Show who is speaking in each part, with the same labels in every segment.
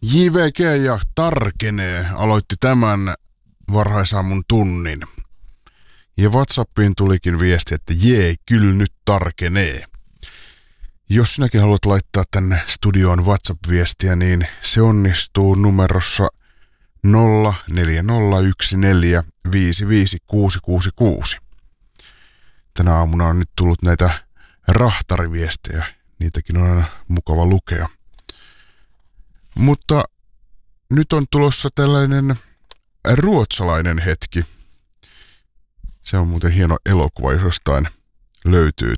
Speaker 1: JVG ja Tarkenee aloitti tämän varhaisaamun tunnin. Ja WhatsAppiin tulikin viesti, että jee, kyllä nyt tarkenee. Jos sinäkin haluat laittaa tänne studioon WhatsApp-viestiä, niin se onnistuu numerossa 0401455666. Tänä aamuna on nyt tullut näitä rahtariviestejä. Niitäkin on aina mukava lukea. Mutta nyt on tulossa tällainen ruotsalainen hetki. Se on muuten hieno elokuva, jos jostain löytyy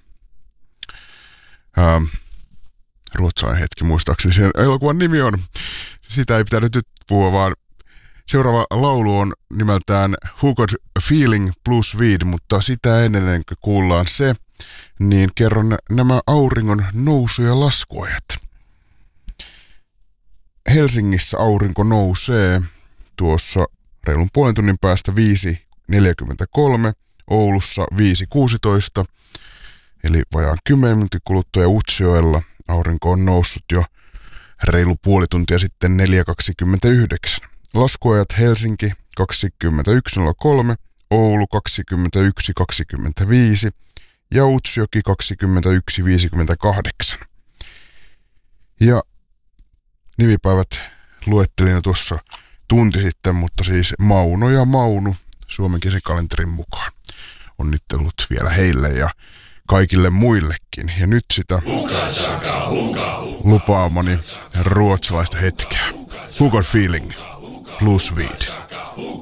Speaker 1: ruotsalainen hetki muistaakseni. Sen elokuvan nimi on, sitä ei pitänyt nyt puhua, vaan seuraava laulu on nimeltään Who Got Feeling plus Weed, mutta sitä ennen kuin kuullaan se, niin kerron nämä auringon nousu- ja laskuajat. Helsingissä aurinko nousee tuossa reilun puolen tunnin päästä 5.43, Oulussa 5.16, eli vajaan 10 minuutin kuluttua, ja Utsjoella aurinko on noussut jo reilu puoli tuntia sitten 4.29. Laskuajat Helsinki 21.03, Oulu 21.25 ja Utsjoki 21.58. Ja nimipäivät luettelin tuossa tunti sitten, mutta siis Mauno ja Maunu suomenkielisen kalenterin mukaan. Onnittelut vielä heille ja kaikille muillekin. Ja nyt sitä lupaamani ruotsalaista hetkeä. Who Got Feeling plus Weed.